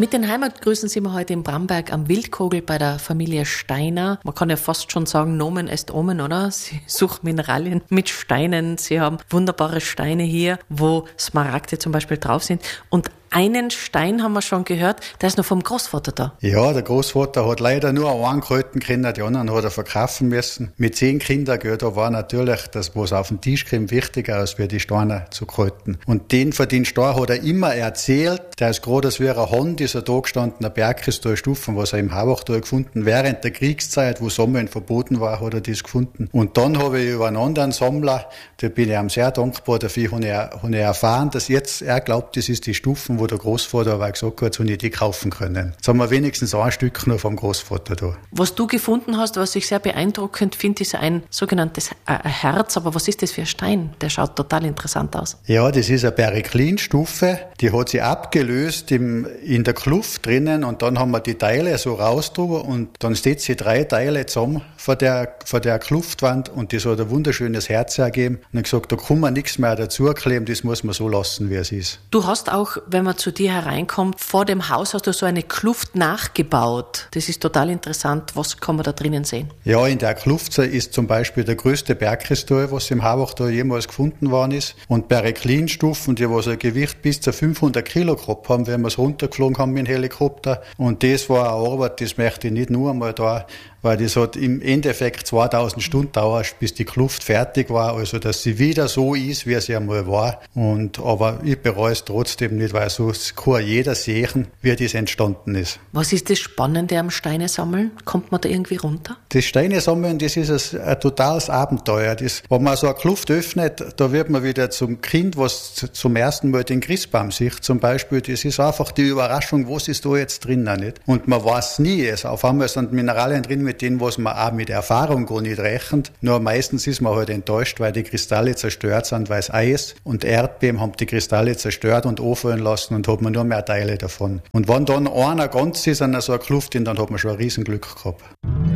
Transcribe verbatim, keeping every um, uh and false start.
Mit den Heimatgrüßen sind wir heute in Bramberg am Wildkogel bei der Familie Steiner. Man kann ja fast schon sagen, Nomen est Omen, oder? Sie suchen Mineralien mit Steinen. Sie haben wunderbare Steine hier, wo Smaragde zum Beispiel drauf sind. Und einen Stein haben wir schon gehört, der ist noch vom Großvater da. Ja, der Großvater hat leider nur einen gehalten können, die anderen hat er verkaufen müssen. Mit zehn Kindern, gell, da war natürlich das, was auf den Tisch kam, wichtiger, als wir die Steine zu halten. Und den für den Stein hat er immer erzählt, der ist gerade als wäre ein Hand, ist er da gestanden, ein Bergkristallstufen, was er im Hauachtal gefunden. Während der Kriegszeit, wo Sammeln verboten war, hat er das gefunden. Und dann habe ich über einen anderen Sammler, da bin ich ihm sehr dankbar, dafür habe ich, habe ich erfahren, dass jetzt er glaubt, das ist die Stufen, wo der Großvater aber gesagt hat, soll ich die kaufen können. Jetzt haben wir wenigstens ein Stück noch vom Großvater da. Was du gefunden hast, was ich sehr beeindruckend finde, ist ein sogenanntes Herz. Aber was ist das für ein Stein? Der schaut total interessant aus. Ja, das ist eine Periklinstufe. Die hat sich abgelöst im, in der Kluft drinnen und dann haben wir die Teile so rausdrüber und dann steht sie drei Teile zusammen vor der, vor der Kluftwand und das hat ein wunderschönes Herz ergeben. Und ich gesagt, da kann man nichts mehr dazu kleben, das muss man so lassen, wie es ist. Du hast auch, wenn man zu dir hereinkommt, vor dem Haus hast du so eine Kluft nachgebaut. Das ist total interessant. Was kann man da drinnen sehen? Ja, in der Kluft ist zum Beispiel der größte Bergkristall, was im Hauachtal jemals gefunden worden ist. Und Periklinstufen, die was ein Gewicht bis zu fünfhundert Kilo gehabt haben, wenn wir es runtergeflogen haben mit dem Helikopter. Und das war eine Arbeit, das möchte ich nicht nur einmal da, weil das hat im Endeffekt zweitausend Stunden dauert, bis die Kluft fertig war, also dass sie wieder so ist, wie sie einmal war. Und, aber ich bereue es trotzdem nicht, weil so kann jeder sehen, wie das entstanden ist. Was ist das Spannende am Steine sammeln? Kommt man da irgendwie runter? Das Steine sammeln, das ist ein, ein totales Abenteuer. Das, wenn man so eine Kluft öffnet, da wird man wieder zum Kind, was zum ersten Mal den Christbaum sieht, zum Beispiel. Das ist einfach die Überraschung, was ist da jetzt drinnen, nicht? Und man weiß nie, es auf einmal sind Mineralien drin, mit denen, was man auch mit Erfahrung gar nicht rechnet. Nur meistens ist man halt enttäuscht, weil die Kristalle zerstört sind, weil es Eis und Erdbeben haben die Kristalle zerstört und anfallen lassen und hat man nur mehr Teile davon. Und wenn dann einer ganz ist an so einer Kluft, dann hat man schon ein Riesenglück gehabt.